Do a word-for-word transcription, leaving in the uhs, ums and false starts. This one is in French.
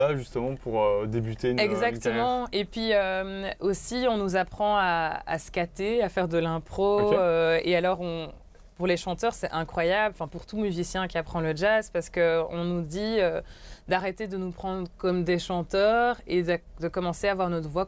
Là, justement, pour euh, débuter une, Exactement. une Et puis euh, aussi, on nous apprend à, à scatter, à faire de l'impro. Ok. Euh, et alors, on, pour les chanteurs, c'est incroyable. Enfin, pour tout musicien qui apprend le jazz, parce qu'on nous dit euh, d'arrêter de nous prendre comme des chanteurs et de, de commencer à avoir notre voix